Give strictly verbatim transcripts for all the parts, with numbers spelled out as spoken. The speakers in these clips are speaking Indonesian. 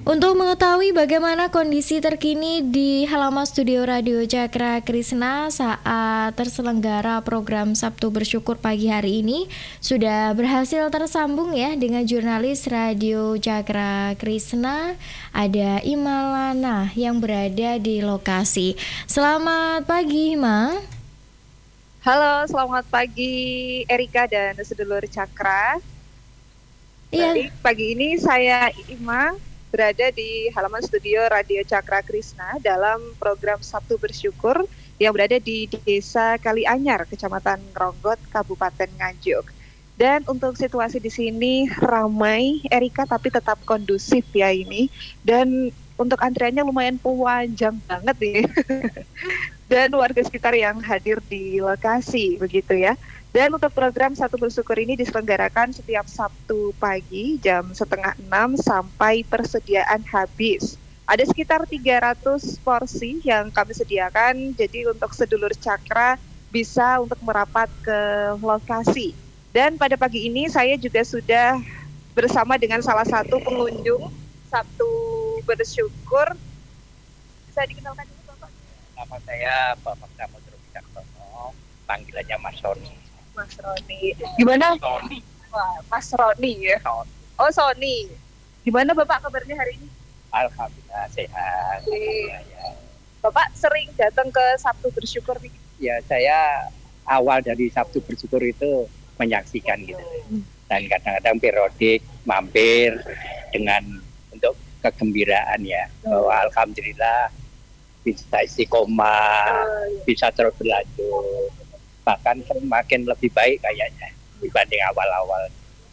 Untuk mengetahui bagaimana kondisi terkini di halaman studio Radio Cakra Krisna saat terselenggara program Sabtu Bersyukur pagi hari ini, sudah berhasil tersambung ya dengan jurnalis Radio Cakra Krisna, ada Imalana yang berada di lokasi. Selamat pagi, Ma. Halo, selamat pagi Erika dan sedulur Cakra. Iya. Baik, pagi ini saya Ima berada di halaman studio Radio Cakra Krisna dalam program Sabtu Bersyukur yang berada di Desa Kalianyar, Kecamatan Ronggot, Kabupaten Nganjuk. Dan untuk situasi di sini ramai, Erika, tapi tetap kondusif ya ini. Dan untuk antriannya lumayan panjang banget nih. Dan warga sekitar yang hadir di lokasi, begitu ya. Dan untuk program Sabtu Bersyukur ini diselenggarakan setiap Sabtu pagi jam setengah enam sampai persediaan habis. Ada sekitar tiga ratus porsi yang kami sediakan, jadi untuk sedulur Cakra bisa untuk merapat ke lokasi. Dan pada pagi ini saya juga sudah bersama dengan salah satu pengunjung Sabtu Bersyukur. Bisa dikenalkan dulu Bapak? Nama saya Bapak Samudro Wicaksono, panggilannya Mas Sony. Mas Roni. Gimana? Sony. Wah, Mas Roni ya. Sony. Oh, Sony. Gimana Bapak kabarnya hari ini? Alhamdulillah sehat. Ya, ya. Bapak sering datang ke Sabtu Bersyukur nih? Ya, saya awal dari Sabtu Bersyukur itu menyaksikan gitu. Dan kadang-kadang periodik mampir dengan untuk kegembiraan ya. Bahwa alhamdulillah bisa istiqomah, bisa terus berlanjut. Bahkan semakin lebih baik kayaknya dibanding awal-awal.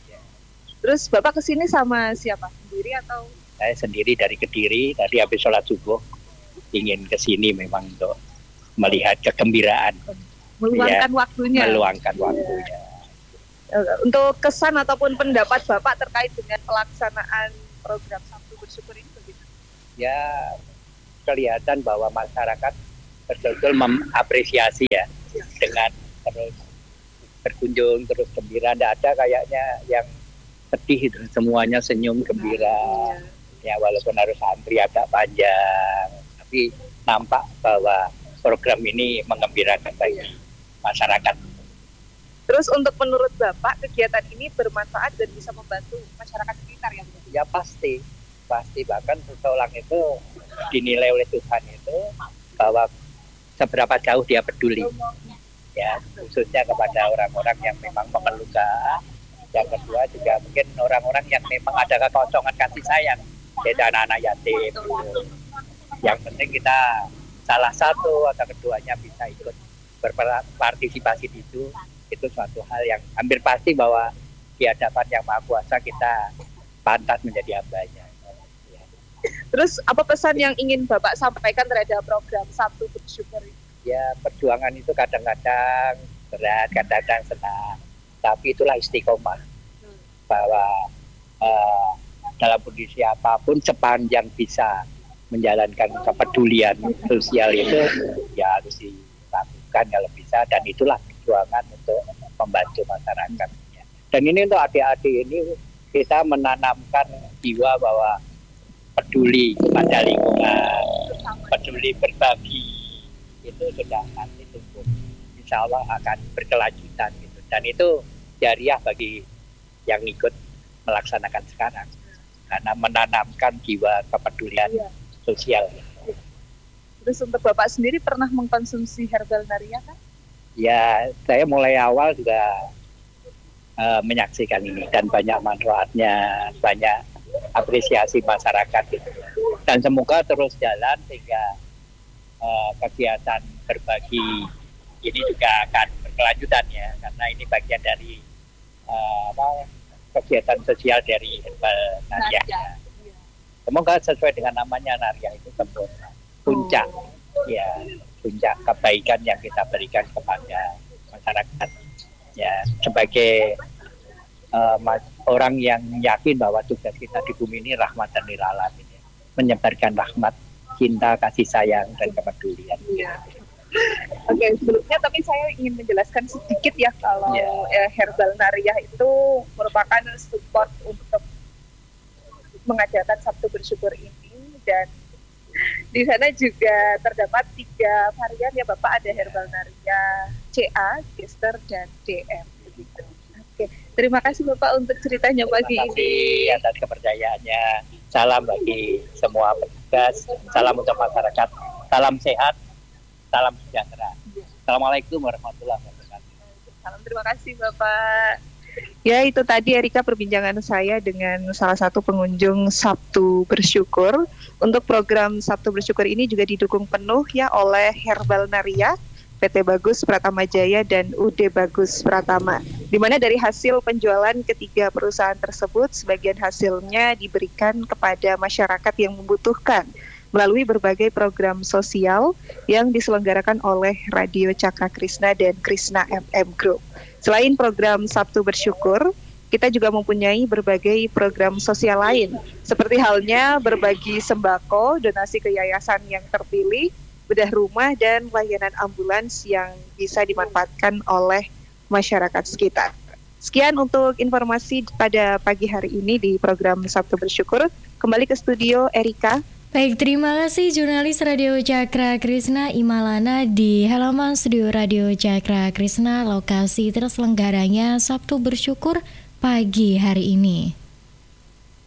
Terus Bapak kesini sama siapa? Sendiri atau? Saya sendiri dari Kediri, tadi habis sholat subuh ingin kesini memang untuk melihat kegembiraan. Meluangkan ya, waktunya. Meluangkan waktunya. Untuk kesan ataupun pendapat Bapak terkait dengan pelaksanaan program Sabtu Bersyukur ini begitu? Ya, kelihatan bahwa masyarakat betul-betul mengapresiasi ya. Dengan terus berkunjung, terus gembira, tidak ada kayaknya yang sedih itu, semuanya senyum gembira. Ya walaupun harus antri agak panjang, tapi nampak bahwa program ini mengembirakan bagi masyarakat. Terus untuk menurut Bapak kegiatan ini bermanfaat dan bisa membantu masyarakat sekitar ya? Ya pasti, pasti bahkan seseorang itu dinilai oleh Tuhan itu bahwa seberapa jauh dia peduli ya, khususnya kepada orang-orang yang memang memerlukan. Yang kedua juga mungkin orang-orang yang memang ada kekosongan kasih sayang, yaitu anak-anak yatim. Yang penting kita salah satu atau keduanya bisa ikut berpartisipasi di situ, itu suatu hal yang hampir pasti bahwa di hadapan Yang Maha Kuasa kita pantas menjadi hambanya. Terus apa pesan yang ingin Bapak sampaikan terhadap program Sabtu Bersyukur ini? Ya, perjuangan itu kadang-kadang berat, kadang-kadang senang. Tapi itulah istiqomah. Hmm. Bahwa uh, dalam kondisi apapun sepanjang bisa menjalankan kepedulian sosial itu ya harus dilakukan kalau bisa. Dan itulah perjuangan untuk membantu masyarakat. Dan ini untuk adik-adik ini kita menanamkan jiwa bahwa peduli kepada lingkungan, peduli berbagi, itu sudah nanti tumbuh. Insya Allah akan berkelanjutan gitu. Dan itu jariah bagi yang ikut melaksanakan sekarang, karena menanamkan jiwa kepedulian ya, sosial. Terus untuk Bapak sendiri pernah mengkonsumsi herbal naria kan? Ya, saya mulai awal juga uh, menyaksikan ini dan banyak manfaatnya, banyak apresiasi masyarakat gitu. Dan semoga terus jalan sehingga uh, kegiatan berbagi ini juga akan berkelanjutan ya, karena ini bagian dari uh, apa, kegiatan sosial dari herbal naria. Semoga sesuai dengan namanya, naria itu sempurna, puncak oh. ya, puncak kebaikan yang kita berikan kepada masyarakat ya, sebagai Uh, orang yang yakin bahwa tugas kita di bumi ini rahmatan lil alamin, ya. Menyebarkan rahmat, cinta, kasih sayang, dan kepedulian. Ya. Oke, okay, sebelumnya tapi saya ingin menjelaskan sedikit ya kalau ya. eh, herbal naria itu merupakan support untuk mengadakan Sabtu Bersyukur ini, dan di sana juga terdapat tiga varian ya Bapak, ada Herbalnaria C A, Gester, dan D M. Begitu. Oke, terima kasih Bapak untuk ceritanya pagi ini. Terima kasih atas kepercayaannya. Salam bagi semua petugas, salam untuk masyarakat, salam sehat, salam sejahtera. Assalamualaikum warahmatullahi wabarakatuh. Salam, terima kasih Bapak. Ya, itu tadi Erika perbincangan saya dengan salah satu pengunjung Sabtu Bersyukur. Untuk program Sabtu Bersyukur ini juga didukung penuh ya oleh Herbalnaria, P T Bagus Pratama Jaya, dan U D Bagus Pratama. Di mana dari hasil penjualan ketiga perusahaan tersebut, sebagian hasilnya diberikan kepada masyarakat yang membutuhkan melalui berbagai program sosial yang diselenggarakan oleh Radio Cakra Krishna dan Krishna F M Group. Selain program Sabtu Bersyukur, kita juga mempunyai berbagai program sosial lain, seperti halnya berbagi sembako, donasi ke yayasan yang terpilih, bedah rumah, dan layanan ambulans yang bisa dimanfaatkan oleh masyarakat sekitar. Sekian untuk informasi pada pagi hari ini di program Sabtu Bersyukur. Kembali ke studio Erika. Baik, terima kasih jurnalis Radio Cakra Krishna Imalana di halaman studio Radio Cakra Krishna, lokasi terselenggaranya Sabtu Bersyukur pagi hari ini.